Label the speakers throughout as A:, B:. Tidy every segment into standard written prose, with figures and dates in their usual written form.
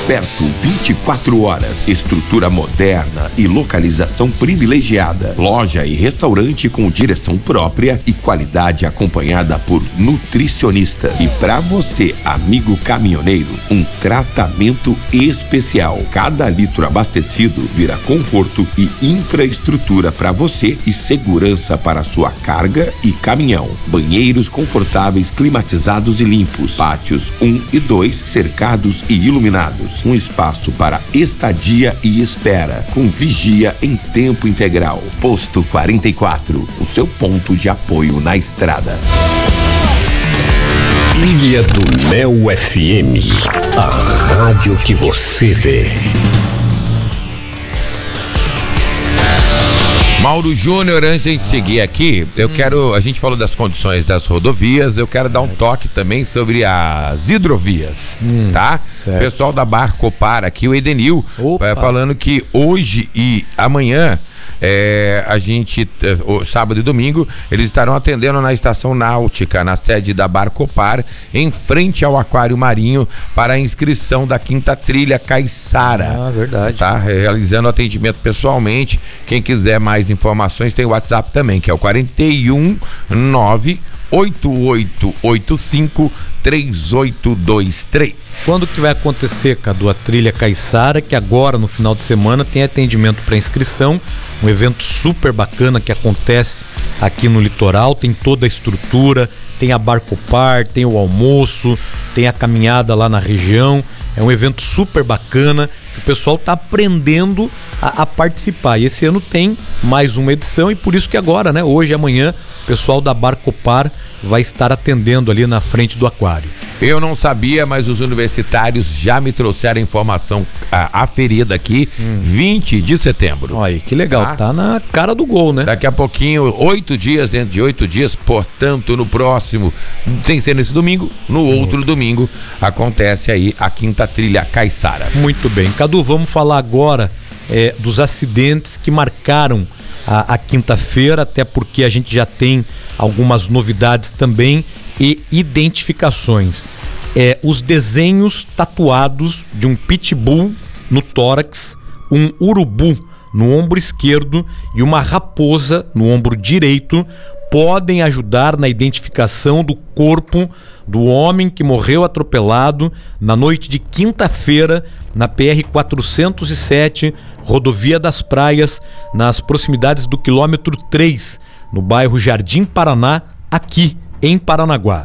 A: perto 24 horas. Estrutura moderna e localização privilegiada. Loja e restaurante com direção própria e qualidade acompanhada por nutricionista. E para você, amigo caminhoneiro, um tratamento especial. Cada litro abastecido vira conforto e infraestrutura para você e segurança para sua carga e caminhão. Banheiros confortáveis, climatizados e limpos. Pátios 1 e 2 cercados e iluminados. Um espaço para estadia e espera, com vigia em tempo integral. Posto 44, o seu ponto de apoio na estrada.
B: Trilha do Mel FM, a rádio que você vê.
C: Mauro Júnior, antes de a gente seguir aqui, a gente falou das condições das rodovias, eu quero dar um toque também sobre as hidrovias, tá? Certo. Pessoal da Barcopar aqui, o Edenil, falando que hoje e amanhã, sábado e domingo, eles estarão atendendo na estação náutica, na sede da Barcopar, em frente ao Aquário Marinho, para a inscrição da 5ª Trilha Caiçara.
D: Ah, verdade.
C: Tá realizando atendimento pessoalmente. Quem quiser mais informações tem o WhatsApp também, que é o 419-8885-3823.
D: Quando que vai acontecer, Cadu, a Trilha Caiçara, que agora no final de semana tem atendimento para inscrição, um evento super bacana que acontece aqui no litoral, tem toda a estrutura, tem a Barcopar, tem o almoço, tem a caminhada lá na região, é um evento super bacana, que o pessoal está aprendendo a participar, e esse ano tem mais uma edição, e por isso que agora, né, hoje e amanhã, o pessoal da Barcopar vai estar atendendo ali na frente do aquário.
C: Eu não sabia, mas os universitários já me trouxeram a informação aferida aqui, 20 de setembro.
D: Olha aí, que legal, tá na cara do gol, né?
C: Daqui a pouquinho, 8 dias, dentro de 8 dias, portanto, no próximo, sem ser nesse domingo, no outro domingo, acontece aí a 5ª Trilha Caiçara.
D: Muito bem, Cadu, vamos falar agora dos acidentes que marcaram a quinta-feira, até porque a gente já tem algumas novidades também e identificações. Os desenhos tatuados de um pitbull no tórax, um urubu no ombro esquerdo e uma raposa no ombro direito podem ajudar na identificação do corpo do homem que morreu atropelado na noite de quinta-feira na PR-407, Rodovia das Praias, nas proximidades do quilômetro 3, no bairro Jardim Paraná, aqui em Paranaguá.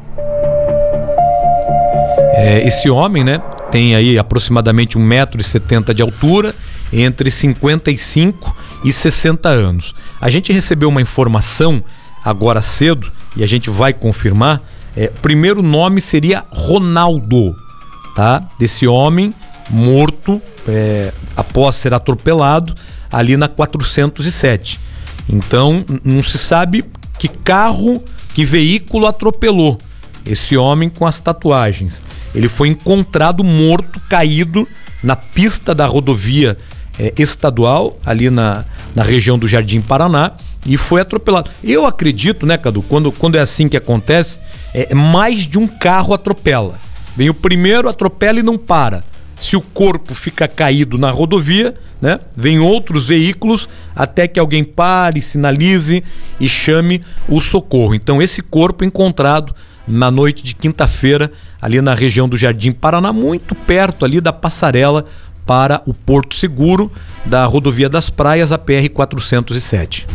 D: Esse homem, né, tem aí aproximadamente 1,70 m de altura, entre 55 e 60 anos. A gente recebeu uma informação agora cedo, e a gente vai confirmar, o primeiro nome seria Ronaldo, tá? Desse homem morto após ser atropelado ali na 407. Então não se sabe que carro, que veículo atropelou esse homem com as tatuagens. Ele foi encontrado morto, caído na pista da rodovia estadual, ali na região do Jardim Paraná, e foi atropelado. Eu acredito, né, Cadu, quando é assim que acontece, mais de um carro atropela. Vem o primeiro, atropela e não para. Se o corpo fica caído na rodovia, né, vem outros veículos até que alguém pare, sinalize e chame o socorro. Então esse corpo encontrado na noite de quinta-feira ali na região do Jardim Paraná, muito perto ali da passarela para o Porto Seguro da Rodovia das Praias, a PR-407.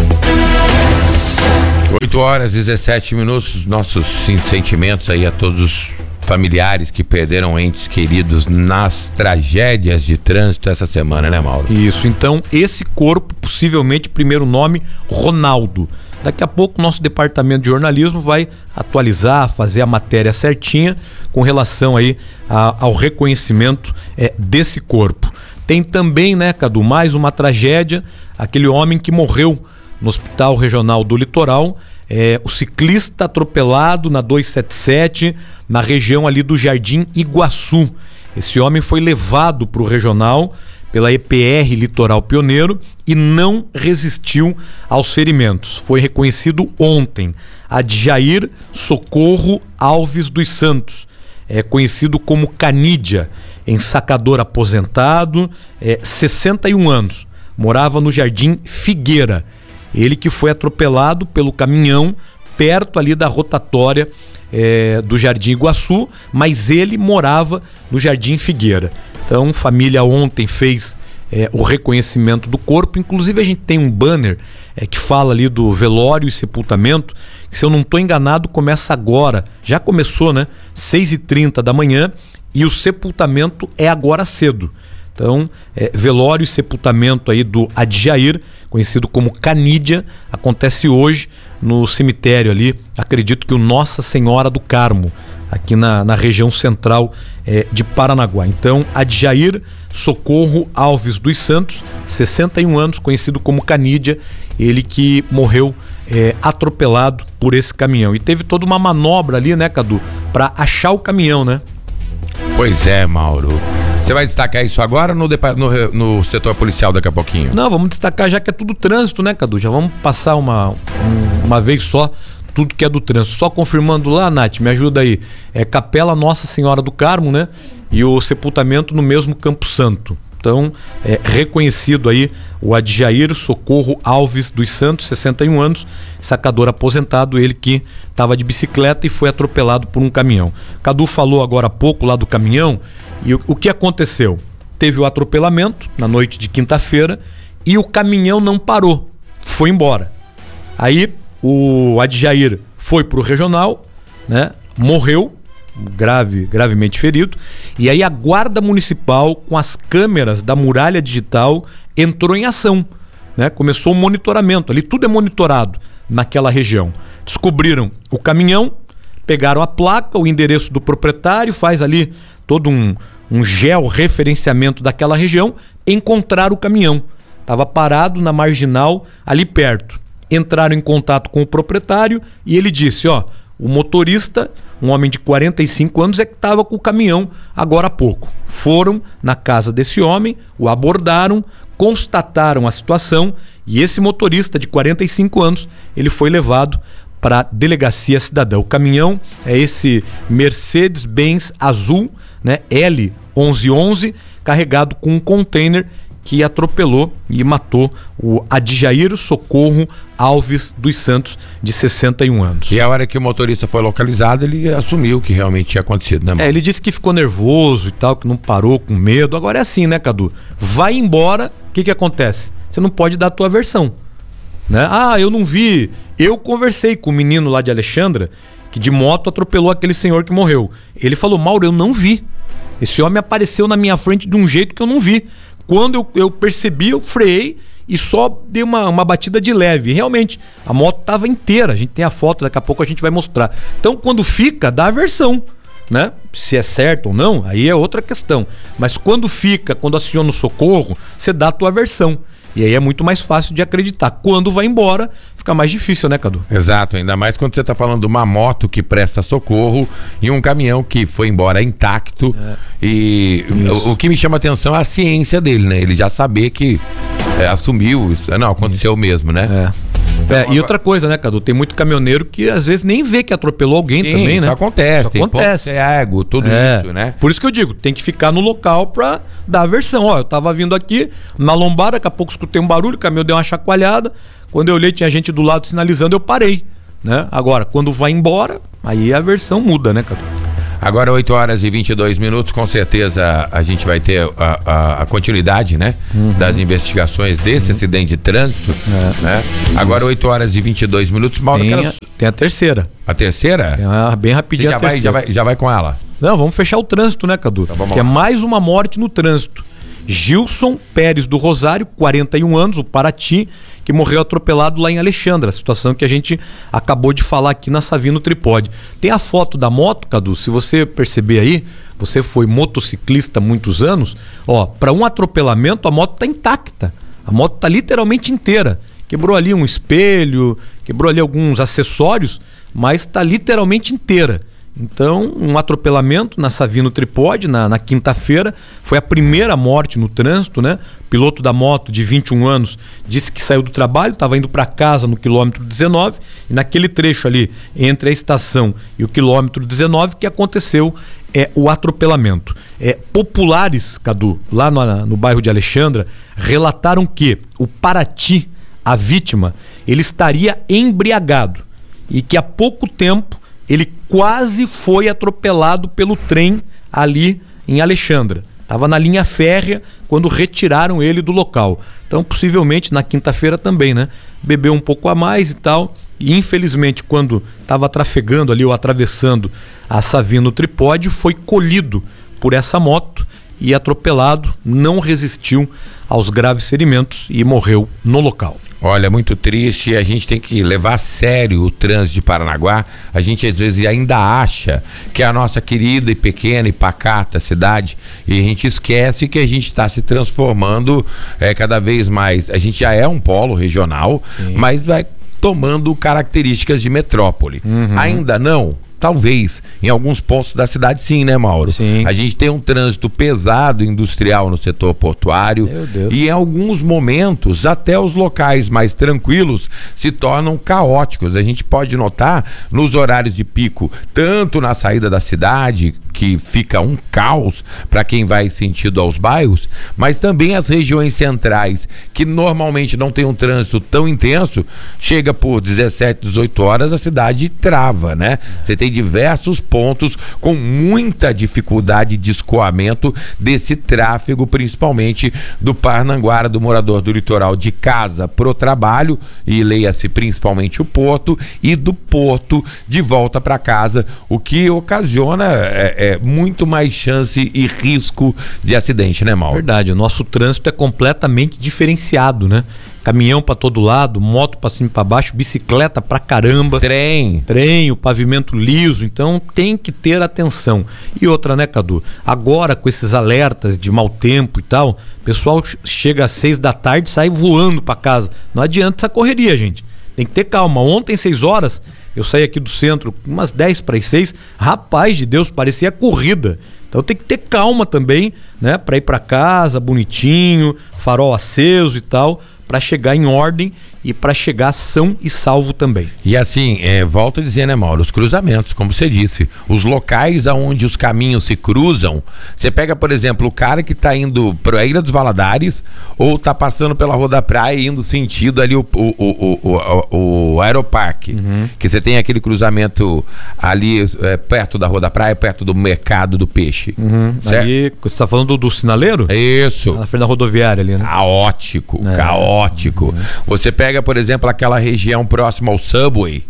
C: 8h17, nossos sentimentos aí a todos os familiares que perderam entes queridos nas tragédias de trânsito essa semana, né, Mauro?
D: Isso, então esse corpo, possivelmente primeiro nome, Ronaldo. Daqui a pouco o nosso departamento de jornalismo vai atualizar, fazer a matéria certinha com relação aí ao reconhecimento desse corpo. Tem também, né, Cadu, mais uma tragédia, aquele homem que morreu no Hospital Regional do Litoral, o ciclista atropelado na 277, na região ali do Jardim Iguaçu. Esse homem foi levado para o regional pela EPR Litoral Pioneiro e não resistiu aos ferimentos. Foi reconhecido ontem. Adjair Socorro Alves dos Santos, conhecido como Canídia. ensacador aposentado, 61 anos, morava no Jardim Figueira. Ele que foi atropelado pelo caminhão perto ali da rotatória do Jardim Iguaçu, mas ele morava no Jardim Figueira. Então, família ontem fez o reconhecimento do corpo. Inclusive a gente tem um banner que fala ali do velório e sepultamento, que, se eu não estou enganado, começa agora, já começou, né? 6h30 da manhã, e o sepultamento é agora cedo. Então, velório e sepultamento aí do Adjair, conhecido como Canídia, acontece hoje no cemitério ali, acredito que o Nossa Senhora do Carmo, aqui na região central de Paranaguá. Então, Adjair Socorro Alves dos Santos, 61 anos, conhecido como Canídia, ele que morreu atropelado por esse caminhão. E teve toda uma manobra ali, né, Cadu, para achar o caminhão, né?
C: Pois é, Mauro. Você vai destacar isso agora ou no setor policial daqui a pouquinho?
D: Não, vamos destacar já que é tudo trânsito, né, Cadu? Já vamos passar uma vez só tudo que é do trânsito. Só confirmando lá, Nath, me ajuda aí. Capela Nossa Senhora do Carmo, né? E o sepultamento no mesmo Campo Santo. Então, reconhecido aí o Adjair Socorro Alves dos Santos, 61 anos, sacador aposentado, ele que estava de bicicleta e foi atropelado por um caminhão. Cadu falou agora há pouco lá do caminhão, e o que aconteceu? Teve o atropelamento na noite de quinta-feira e o caminhão não parou, foi embora. Aí o Adjair foi pro regional, né? Morreu, gravemente ferido, e aí a guarda municipal, com as câmeras da muralha digital, entrou em ação, né? Começou o monitoramento, ali tudo é monitorado naquela região. Descobriram o caminhão, pegaram a placa, o endereço do proprietário, faz ali todo um georreferenciamento daquela região, encontraram o caminhão, estava parado na marginal ali perto. Entraram em contato com o proprietário e ele disse, o motorista, um homem de 45 anos, que estava com o caminhão agora há pouco. Foram na casa desse homem, o abordaram, constataram a situação, e esse motorista de 45 anos, ele foi levado para a delegacia cidadã. O caminhão é esse Mercedes-Benz azul, né, L1111, carregado com um container que atropelou e matou o Adjair Socorro Alves dos Santos, de 61 anos.
C: E a hora que o motorista foi localizado, ele assumiu que realmente tinha acontecido, né, mano?
D: Ele disse que ficou nervoso e tal, que não parou, com medo. Agora é assim, né, Cadu? Vai embora, o que acontece? Você não pode dar a tua versão, né? Eu não vi. Eu conversei com o menino lá de Alexandra, que de moto atropelou aquele senhor que morreu. Ele falou, Mauro, eu não vi. Esse homem apareceu na minha frente de um jeito que eu não vi. Quando eu percebi, eu freiei e só dei uma batida de leve. Realmente, a moto estava inteira. A gente tem a foto, daqui a pouco a gente vai mostrar. Então, quando fica, dá a versão, né? Se é certo ou não, aí é outra questão. Mas quando aciona o socorro, você dá a tua versão. E aí é muito mais fácil de acreditar. Quando vai embora, fica mais difícil, né, Cadu?
C: Exato, ainda mais quando você está falando de uma moto que presta socorro e um caminhão que foi embora intacto. E o que me chama a atenção é a ciência dele, né? Ele já saber que assumiu, não, aconteceu mesmo, né?
D: E outra coisa, né, Cadu? Tem muito caminhoneiro que às vezes nem vê que atropelou alguém. Sim, também, né?
C: Isso acontece.
D: Isso acontece.
C: Cego, tudo isso, né?
D: Por isso que eu digo, tem que ficar no local pra dar a versão. Eu tava vindo aqui na lombada, daqui a pouco escutei um barulho, o caminhão deu uma chacoalhada. Quando eu olhei, tinha gente do lado sinalizando, eu parei, né? Agora, quando vai embora, aí a versão muda, né, Cadu?
C: Agora 8h22, com certeza a gente vai ter a continuidade, né? Das investigações desse acidente de trânsito, né? Agora 8h22, Mauro,
D: tem a terceira.
C: A terceira?
D: Bem rapidinho.
C: Já vai com ela.
D: Não, vamos fechar o trânsito, né, Cadu? Então, que é mais uma morte no trânsito. Gilson Pérez do Rosário, 41 anos, o Paraty, que morreu atropelado lá em Alexandra, a situação que a gente acabou de falar aqui na Savino Tripode. Tem a foto da moto, Cadu, se você perceber aí, você foi motociclista há muitos anos, para um atropelamento a moto tá intacta, a moto tá literalmente inteira, quebrou ali um espelho, quebrou ali alguns acessórios, mas tá literalmente inteira. Então, um atropelamento na Savino Tripode, na quinta-feira, foi a primeira morte no trânsito, né? O piloto da moto, de 21 anos, disse que saiu do trabalho, estava indo para casa no quilômetro 19, e naquele trecho ali, entre a estação e o quilômetro 19, que aconteceu é o atropelamento. Populares, Cadu, lá no bairro de Alexandra, relataram que o Paraty, a vítima, ele estaria embriagado e que há pouco tempo ele quase foi atropelado pelo trem ali em Alexandra. Estava na linha férrea quando retiraram ele do local. Então, possivelmente, na quinta-feira também, né? Bebeu um pouco a mais e tal. E, infelizmente, quando estava trafegando ali ou atravessando a Savino Tripode, foi colhido por essa moto e atropelado, não resistiu aos graves ferimentos e morreu no local.
C: Olha, muito triste, a gente tem que levar a sério o trânsito de Paranaguá. A gente às vezes ainda acha que é a nossa querida e pequena e pacata cidade, e a gente esquece que a gente está se transformando cada vez mais. A gente já é um polo regional, sim, mas vai tomando características de metrópole. Ainda não? Talvez, em alguns pontos da cidade sim, né, Mauro?
D: Sim.
C: A gente tem um trânsito pesado industrial no setor portuário.
D: Meu Deus.
C: E em alguns momentos, até os locais mais tranquilos se tornam caóticos. A gente pode notar nos horários de pico, tanto na saída da cidade, que fica um caos para quem vai sentido aos bairros, mas também as regiões centrais, que normalmente não tem um trânsito tão intenso, chega por 17, 18 horas, a cidade trava, né? Você tem diversos pontos com muita dificuldade de escoamento desse tráfego, principalmente do Parnanguara, do morador do litoral de casa pro trabalho, e leia-se principalmente o porto, e do porto de volta para casa, o que ocasiona muito mais chance e risco de acidente, né, Mauro?
D: Verdade, o nosso trânsito é completamente diferenciado, né? Caminhão pra todo lado, moto pra cima e pra baixo, bicicleta pra caramba. Trem, o pavimento liso, então tem que ter atenção. E outra, né, Cadu? Agora, com esses alertas de mau tempo e tal, o pessoal chega às 6 da tarde e sai voando pra casa. Não adianta essa correria, gente. Tem que ter calma. Ontem, 6 horas, eu saí aqui do centro, umas 10 para as 6. Rapaz de Deus, parecia corrida. Então tem que ter calma também, né? Para ir para casa, bonitinho, farol aceso e tal, para chegar em ordem e para chegar são e salvo também.
C: E assim, volto a dizer, né, Mauro, os cruzamentos, como você disse, os locais aonde os caminhos se cruzam, você pega, por exemplo, o cara que tá indo para a Ilha dos Valadares ou tá passando pela Rua da Praia e indo sentido ali o Aeroparque, que você tem aquele cruzamento ali perto da Rua da Praia, perto do Mercado do Peixe.
D: Ali, você tá falando do sinaleiro?
C: Isso.
D: Na frente da rodoviária ali, né?
C: Caótico. Você pega, por exemplo, aquela região próxima ao Subway.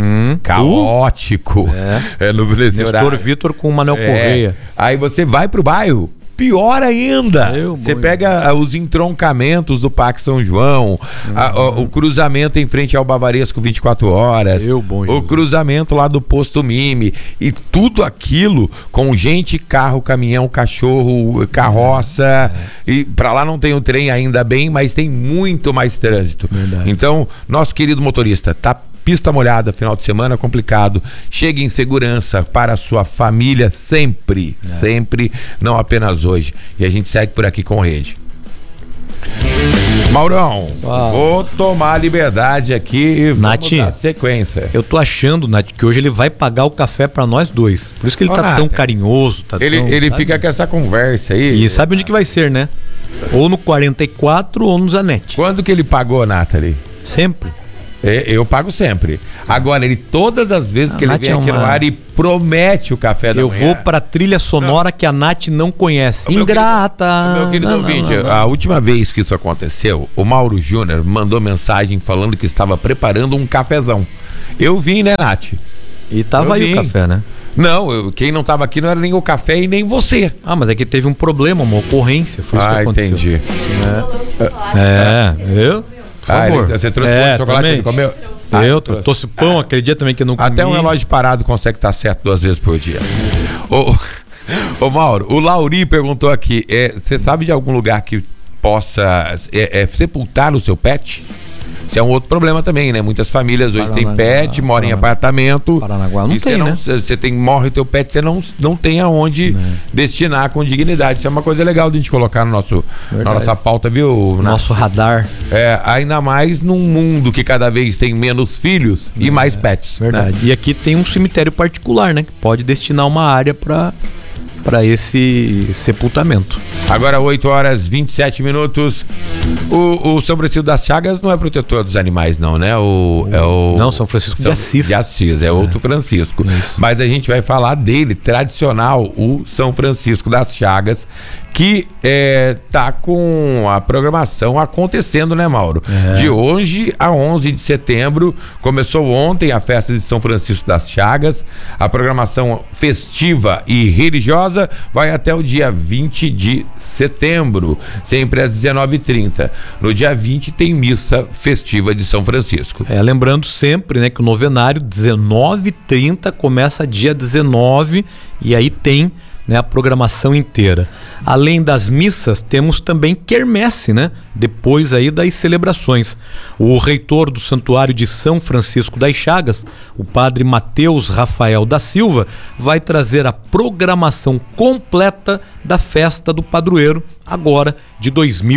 C: Caótico. No
D: Nestor Vitor com o Manel Correia.
C: Aí você vai pro bairro, pior ainda. Você pega os entroncamentos do Parque São João, o cruzamento em frente ao Bavaresco 24 horas, o cruzamento lá do Posto Mime, e tudo aquilo com gente, carro, caminhão, cachorro, carroça, e pra lá não tem o trem ainda bem, mas tem muito mais trânsito.
D: Verdade.
C: Então, nosso querido motorista, tá pista molhada, final de semana complicado, chegue em segurança para a sua família sempre, sempre, não apenas hoje. E a gente segue por aqui com Rede. Maurão, vou tomar a liberdade aqui e vamos dar sequência.
D: Eu tô achando, Nath, que hoje ele vai pagar o café pra nós dois. Por isso que ele tá tão carinhoso.
C: Ele fica com essa conversa aí.
D: E sabe onde que vai ser, né? Ou no 44 ou no Zanetti.
C: Quando que ele pagou, Nathalie?
D: Sempre.
C: Eu pago sempre. Agora, ele todas as vezes que ele vem aqui no ar e promete o café da manhã.
D: Eu vou pra trilha sonora que a Nath não conhece. Ingrata.
C: Meu querido ouvinte, a última vez que isso aconteceu, o Mauro Júnior mandou mensagem falando que estava preparando um cafezão. Eu vim, né, Nath?
D: E tava aí o café, né?
C: Não, quem não tava aqui não era nem o café e nem você.
D: Mas é que teve um problema, uma ocorrência. Foi isso que aconteceu.
C: Entendi.
D: Eu? Por favor.
C: Você trouxe um chocolate que ele comeu?
D: Eu trouxe pão aquele dia também que eu não comi.
C: Até um relógio parado consegue estar certo 2 vezes por dia. Ô Mauro, o Lauri perguntou aqui, você sabe de algum lugar que possa sepultar o seu pet? Isso é um outro problema também, né? Muitas famílias hoje têm pet, moram em apartamento.
D: Paranaguá não tem, né?
C: Você morre o teu pet, você não tem aonde destinar com dignidade. Isso é uma coisa legal de a gente colocar na nossa pauta, viu?
D: Nosso radar.
C: Ainda mais num mundo que cada vez tem menos filhos e mais pets.
D: Verdade. Né? E aqui tem um cemitério particular, né? Que pode destinar uma área para para esse sepultamento.
C: Agora 8h27. O São Francisco das Chagas não é protetor dos animais, não, né?
D: Não, São Francisco de Assis.
C: De Assis, é outro Francisco.
D: Isso.
C: Mas a gente vai falar dele, tradicional, o São Francisco das Chagas, que tá com a programação acontecendo, né, Mauro? De hoje a 11 de setembro, começou ontem a festa de São Francisco das Chagas, a programação festiva e religiosa vai até o dia 20 de setembro, sempre às 19h30. No dia 20 tem missa festiva de São Francisco.
D: Lembrando sempre, né, que o novenário 19h30 começa dia 19 e aí tem, né, a programação inteira. Além das missas, temos também quermesse, né? Depois aí das celebrações. O reitor do Santuário de São Francisco das Chagas, o padre Mateus Rafael da Silva, vai trazer a programação completa da festa do padroeiro, agora de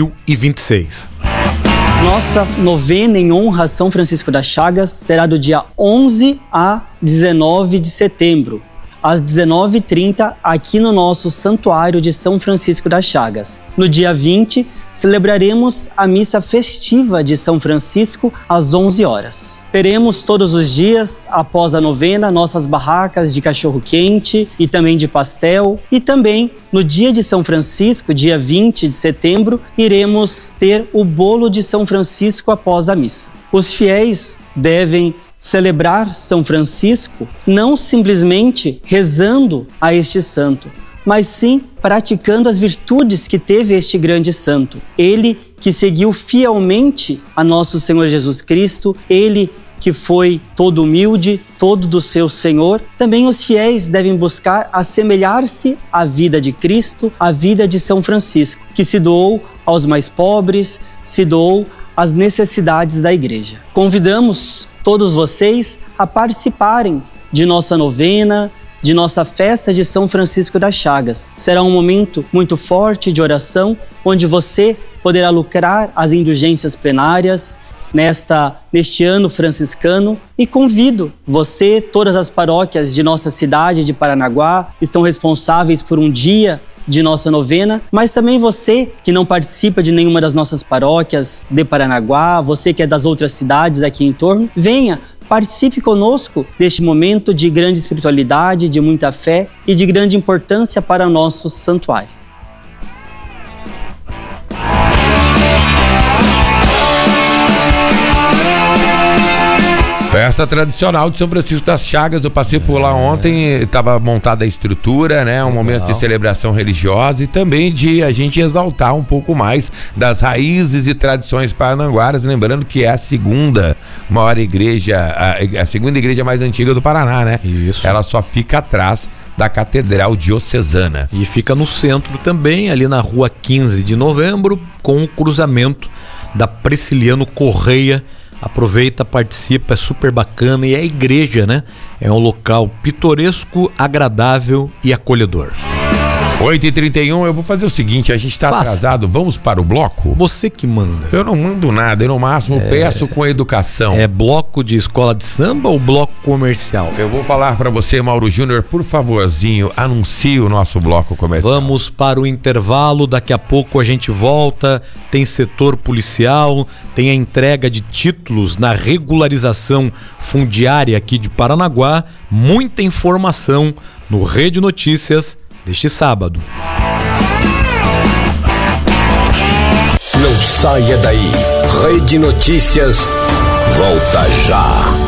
D: 2026.
E: Nossa novena em honra a São Francisco das Chagas será do dia 11 a 19 de setembro. Às 19h30, aqui no nosso Santuário de São Francisco das Chagas. No dia 20, celebraremos a missa festiva de São Francisco às 11 horas. Teremos todos os dias, após a novena, nossas barracas de cachorro-quente e também de pastel. E também, no dia de São Francisco, dia 20 de setembro, iremos ter o bolo de São Francisco após a missa. Os fiéis devem celebrar São Francisco não simplesmente rezando a este santo, mas sim praticando as virtudes que teve este grande santo. Ele que seguiu fielmente a nosso Senhor Jesus Cristo, ele que foi todo humilde, todo do seu Senhor. Também os fiéis devem buscar assemelhar-se à vida de Cristo, à vida de São Francisco, que se doou aos mais pobres, se doou às necessidades da igreja. Convidamos todos vocês a participarem de nossa novena, de nossa festa de São Francisco das Chagas. Será um momento muito forte de oração, onde você poderá lucrar as indulgências plenárias neste ano franciscano, e convido você, todas as paróquias de nossa cidade de Paranaguá estão responsáveis por um dia de nossa novena, mas também você que não participa de nenhuma das nossas paróquias de Paranaguá, você que é das outras cidades aqui em torno, venha, participe conosco deste momento de grande espiritualidade, de muita fé e de grande importância para o nosso santuário.
C: Festa tradicional de São Francisco das Chagas, eu passei por lá ontem, estava montada a estrutura, né? Um momento de celebração religiosa e também de a gente exaltar um pouco mais das raízes e tradições paranaguaras, lembrando que é a segunda maior igreja, a segunda igreja mais antiga do Paraná, né?
D: Isso.
C: Ela só fica atrás da Catedral Diocesana.
D: E fica no centro também, ali na rua 15 de novembro, com o cruzamento da Prisciliano Correia. Aproveita, participa, é super bacana e é a igreja, né? É um local pitoresco, agradável e acolhedor.
C: 8h31, eu vou fazer o seguinte, a gente está atrasado, vamos para o bloco?
D: Você que manda.
C: Eu não mando nada, eu no máximo peço com educação.
D: É bloco de escola de samba ou bloco comercial?
C: Eu vou falar para você, Mauro Júnior, por favorzinho, anuncie o nosso bloco comercial.
D: Vamos para o intervalo, daqui a pouco a gente volta, tem setor policial, tem a entrega de títulos na regularização fundiária aqui de Paranaguá, muita informação no Rede Notícias deste sábado.
B: Não saia daí. Rede Notícias volta já.